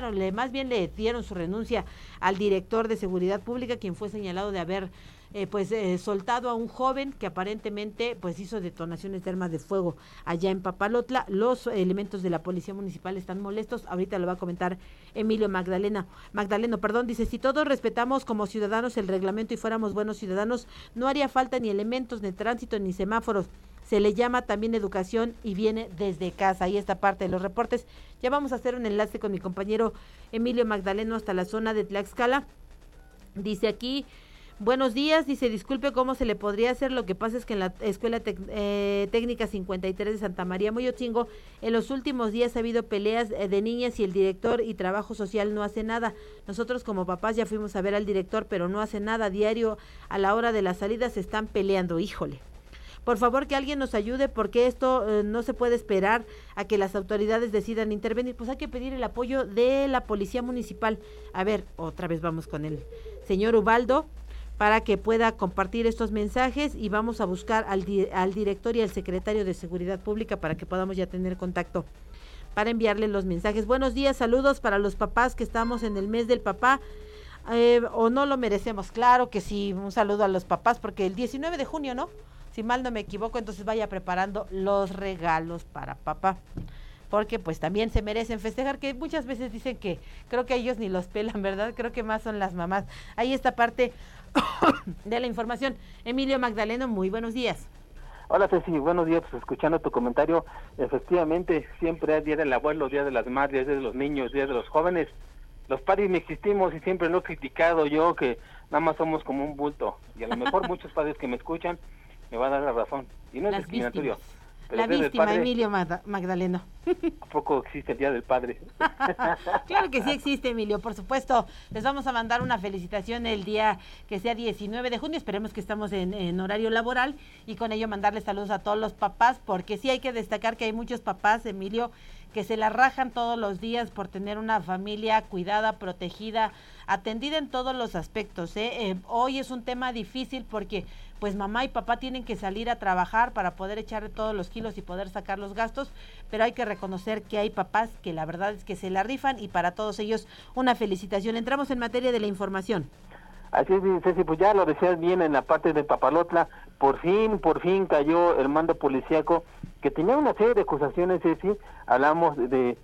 dieron su renuncia al director de Seguridad Pública, quien fue señalado de haber soltado a un joven que aparentemente pues hizo detonaciones de armas de fuego allá en Papalotla. Los elementos de la policía municipal están molestos. Ahorita lo va a comentar Emilio Magdaleno, dice, si todos respetamos como ciudadanos el reglamento y fuéramos buenos ciudadanos, no haría falta ni elementos de tránsito ni semáforos. Se le llama también educación y viene desde casa. Ahí está parte de los reportes. Ya vamos a hacer un enlace con mi compañero Emilio Magdaleno hasta la zona de Tlaxcala. Dice aquí, buenos días, dice, disculpe, ¿cómo se le podría hacer? Lo que pasa es que en la Escuela Técnica 53 de Santa María Moyotzingo, en los últimos días ha habido peleas de niñas y el director y trabajo social no hace nada. Nosotros como papás ya fuimos a ver al director, pero no hace nada. Diario a la hora de la salida se están peleando, híjole. Por favor, que alguien nos ayude, porque esto no se puede esperar a que las autoridades decidan intervenir. Pues hay que pedir el apoyo de la policía municipal. A ver, otra vez vamos con el señor Ubaldo para que pueda compartir estos mensajes, y vamos a buscar al director y al secretario de Seguridad Pública para que podamos ya tener contacto para enviarle los mensajes. Buenos días, saludos para los papás que estamos en el mes del papá. ¿O no lo merecemos? Claro que sí, un saludo a los papás, porque el 19 de junio, ¿no? Si mal no me equivoco, entonces vaya preparando los regalos para papá, porque pues también se merecen festejar, que muchas veces dicen que creo que ellos ni los pelan, ¿verdad? Creo que más son las mamás. Ahí está parte de la información. Emilio Magdaleno, muy buenos días. Hola Ceci, buenos días, pues escuchando tu comentario, efectivamente siempre es Día del Abuelo, Día de las Madres, Día de los Niños, Día de los Jóvenes. Los padres ni existimos y siempre lo he criticado yo, que nada más somos como un bulto, y a lo mejor muchos padres que me escuchan me van a dar la razón, y no es discriminatorio. Pero la víctima, Emilio Magdaleno. ¿A poco existe el Día del Padre? Claro que sí existe, Emilio, por supuesto. Les vamos a mandar una felicitación el día que sea 19 de junio. Esperemos que estamos en horario laboral y con ello mandarles saludos a todos los papás, porque sí hay que destacar que hay muchos papás, Emilio, que se la rajan todos los días por tener una familia cuidada, protegida, atendida en todos los aspectos. Hoy es un tema difícil porque pues mamá y papá tienen que salir a trabajar para poder echarle todos los kilos y poder sacar los gastos, pero hay que reconocer que hay papás que la verdad es que se la rifan y para todos ellos una felicitación. Entramos en materia de la información. Así es, Ceci, pues ya lo decías bien en la parte de Papalotla, por fin cayó el mando policíaco que tenía una serie de acusaciones, Ceci. Hablamos de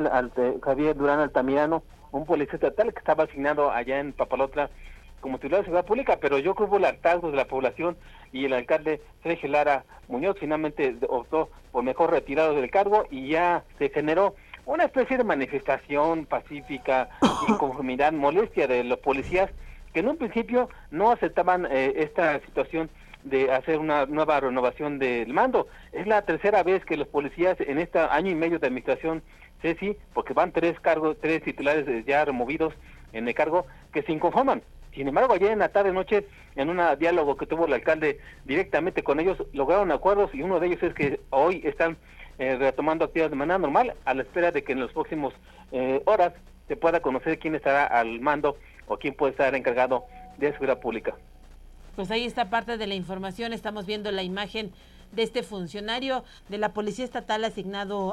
Javier Durán Altamirano, un policía estatal que estaba asignado allá en Papalotla como titular de Seguridad Pública, pero yo creo que hubo el hartazgo de la población y el alcalde Sergio Lara Muñoz finalmente optó por mejor retirado del cargo y ya se generó una especie de manifestación pacífica, inconformidad, molestia de los policías que en un principio no aceptaban esta situación de hacer una nueva renovación del mando. Es la tercera vez que los policías en este año y medio de administración, Ceci, porque van tres titulares ya removidos en el cargo, que se inconforman. Sin embargo, ayer en la tarde-noche, en un diálogo que tuvo el alcalde directamente con ellos, lograron acuerdos y uno de ellos es que hoy están retomando actividades de manera normal a la espera de que en las próximas horas se pueda conocer quién estará al mando o quién puede estar encargado de seguridad pública. Pues ahí está parte de la información, estamos viendo la imagen de este funcionario de la Policía Estatal asignado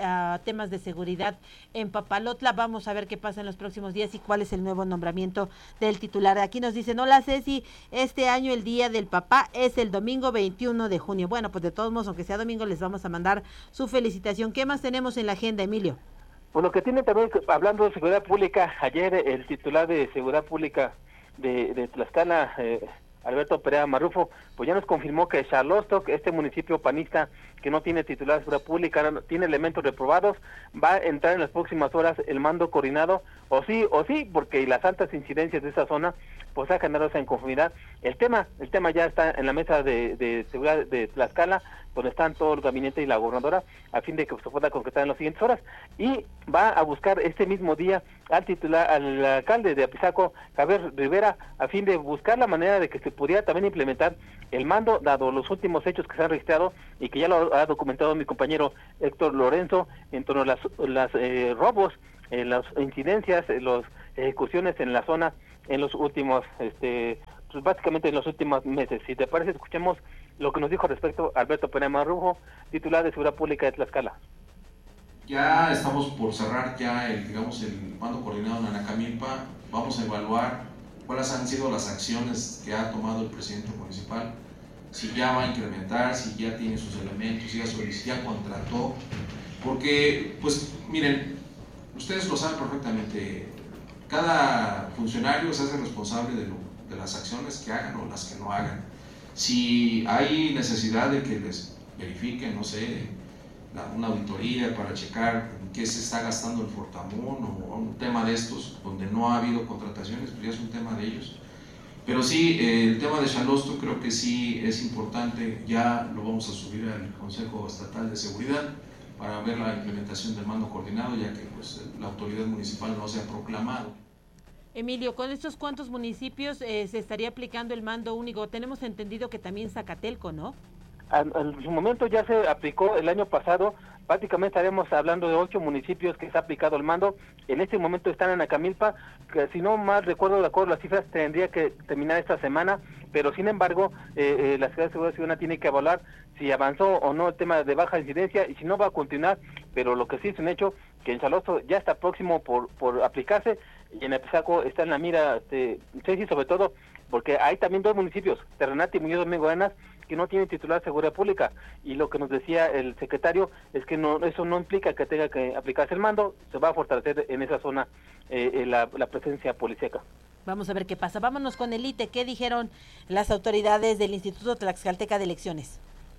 a temas de seguridad en Papalotla. Vamos a ver qué pasa en los próximos días y cuál es el nuevo nombramiento del titular. Aquí nos dicen, hola Ceci, este año el Día del Papá es el domingo 21 de junio. Bueno, pues de todos modos, aunque sea domingo, les vamos a mandar su felicitación. ¿Qué más tenemos en la agenda, Emilio? Pues lo que tiene también, hablando de seguridad pública, ayer el titular de seguridad pública de Tlaxcala, Alberto Perea Marrufo, pues ya nos confirmó que Xalostoc, este municipio panista que no tiene titular de seguridad pública, no tiene elementos reprobados, va a entrar en las próximas horas el mando coordinado, o sí, porque las altas incidencias de esa zona pues ha generado esa inconformidad. El tema ya está en la mesa de seguridad de Tlaxcala, donde están todo el gabinete y la gobernadora, a fin de que se pueda concretar en las siguientes horas, y va a buscar este mismo día al alcalde de Apizaco, Javier Rivera, a fin de buscar la manera de que se pudiera también implementar el mando, dado los últimos hechos que se han registrado y que ya lo ha documentado mi compañero Héctor Lorenzo, en torno a las robos, las incidencias, las ejecuciones en la zona en los últimos, pues básicamente en los últimos meses. Si te parece, escuchemos lo que nos dijo respecto a Alberto Perea Marrufo, titular de Seguridad Pública de Tlaxcala. Ya estamos por cerrar el mando coordinado en Anacamilpa. Vamos a evaluar cuáles han sido las acciones que ha tomado el presidente municipal, si ya va a incrementar, si ya tiene sus elementos, si ya contrató, porque, pues, miren, ustedes lo saben perfectamente, cada funcionario se hace responsable de las acciones que hagan o las que no hagan. Si hay necesidad de que les verifiquen, no sé, una auditoría para checar en qué se está gastando el Fortamón o un tema de estos donde no ha habido contrataciones, pues ya es un tema de ellos. Pero sí, el tema de Xalostoc creo que sí es importante, ya lo vamos a subir al Consejo Estatal de Seguridad para ver la implementación del mando coordinado, ya que pues la autoridad municipal no se ha proclamado. Emilio, ¿con estos cuántos municipios se estaría aplicando el mando único? Tenemos entendido que también Zacatelco, ¿no? En su momento ya se aplicó el año pasado, prácticamente estaremos hablando de 8 municipios que se ha aplicado el mando. En este momento están en Acamilpa, que si no mal recuerdo de acuerdo a las cifras tendría que terminar esta semana, pero sin embargo la Secretaría de Seguridad Ciudadana tiene que evaluar si avanzó o no el tema de baja incidencia y si no va a continuar, pero lo que sí es un hecho que en Xalostoc ya está próximo por aplicarse y en Apizaco está en la mira, sí, sobre todo porque hay también 2 municipios, Terrenate y Muñoz Domingo Arenas, que no tienen titular de seguridad pública, y lo que nos decía el secretario es que eso no implica que tenga que aplicarse el mando, se va a fortalecer en esa zona la presencia policíaca. Vamos a ver qué pasa. Vámonos con el ITE. ¿Qué dijeron las autoridades del Instituto Tlaxcalteca de Elecciones?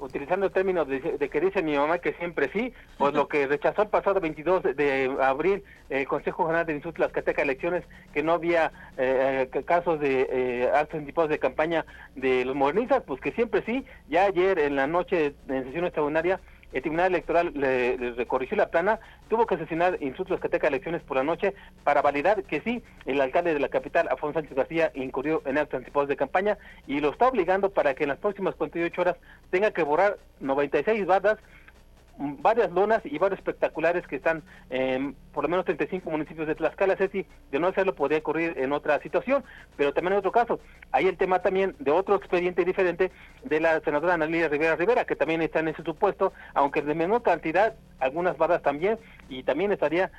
utilizando el término de que dice mi mamá que siempre sí, pues lo que rechazó el pasado 22 de abril el Consejo General de Instituto Tlaxcalteca Elecciones, que no había casos de actos anticipados de campaña de los morenistas, pues que siempre sí. Ya ayer en la noche en sesión extraordinaria el Tribunal Electoral le recorrigió la plana, tuvo que sesionar Instituto Tlaxcalteca Elecciones por la noche para validar que sí, el alcalde de la capital, Alfonso Sánchez García, incurrió en actos anticipados de campaña y lo está obligando para que en las próximas 48 horas tenga que borrar 96 bardas, varias lonas y varios espectaculares que están en por lo menos 35 municipios de Tlaxcala. Ceci, de no hacerlo podría ocurrir en otra situación, pero también en otro caso. Hay el tema también de otro expediente diferente de la senadora Ana Lilia Rivera, que también está en ese supuesto, aunque de menor cantidad, algunas barras también, y también estaría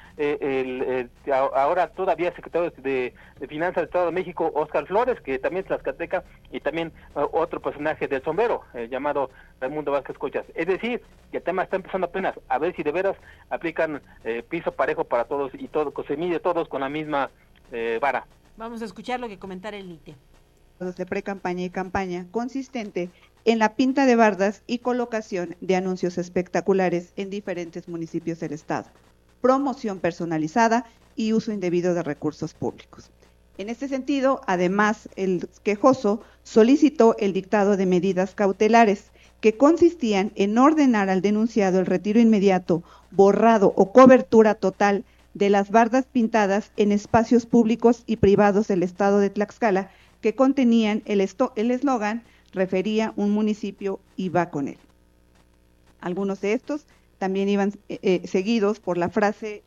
ahora todavía el secretario de Finanzas del Estado de México, Óscar Flores, que también es tlaxcalteca, y también otro personaje del sombrero, llamado Raimundo Vázquez Cochas. Es decir, que el tema está empezando apenas, a ver si de veras aplican piso parejo para todos y todo, se mide todos con la misma vara. Vamos a escuchar lo que comentara el ITE. De pre-campaña y campaña, consistente en la pinta de bardas y colocación de anuncios espectaculares en diferentes municipios del estado, promoción personalizada y uso indebido de recursos públicos. En este sentido, además, el quejoso solicitó el dictado de medidas cautelares que consistían en ordenar al denunciado el retiro inmediato, borrado o cobertura total de las bardas pintadas en espacios públicos y privados del estado de Tlaxcala que contenían el eslogan refería un municipio y va con él. Algunos de estos también iban seguidos por la frase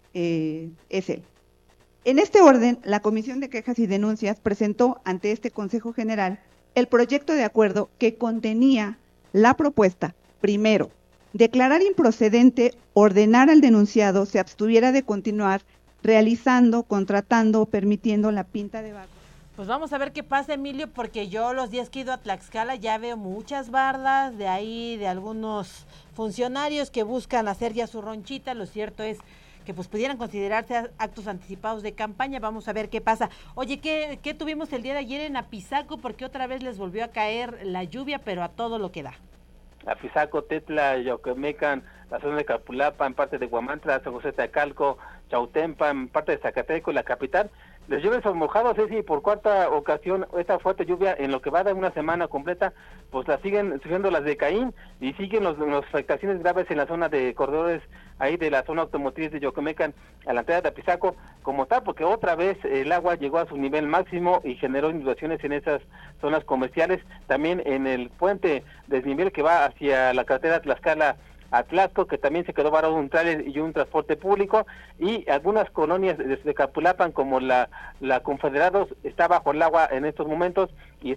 es él. En este orden, la Comisión de Quejas y Denuncias presentó ante este Consejo General el proyecto de acuerdo que contenía la propuesta, primero, declarar improcedente, ordenar al denunciado se abstuviera de continuar realizando, contratando o permitiendo la pinta de bardas. Pues vamos a ver qué pasa, Emilio, porque yo los días que he ido a Tlaxcala ya veo muchas bardas de ahí, de algunos funcionarios que buscan hacer ya su ronchita. Lo cierto es que pues pudieran considerarse actos anticipados de campaña. Vamos a ver qué pasa. Oye, ¿qué tuvimos el día de ayer en Apizaco? Porque otra vez les volvió a caer la lluvia, pero a todo lo que da. Apizaco, Tetla, Yoquemecan, la zona de Capulapa, en parte de Huamantla, San José de Tacalco, Chautempa, en parte de Zacateco, la capital. Los lluvias son mojados, y por cuarta ocasión esta fuerte lluvia en lo que va de una semana completa, pues la siguen sufriendo las de Caín y siguen las afectaciones graves en la zona de corredores ahí de la zona automotriz de Yoquemecan a la entrada de Apizaco como tal, porque otra vez el agua llegó a su nivel máximo y generó inundaciones en esas zonas comerciales, también en el puente desnivel que va hacia la carretera Tlaxcala a Tlaxco, que también se quedó varado un tráiler y un transporte público, y algunas colonias de Capulapan como la Confederados está bajo el agua en estos momentos y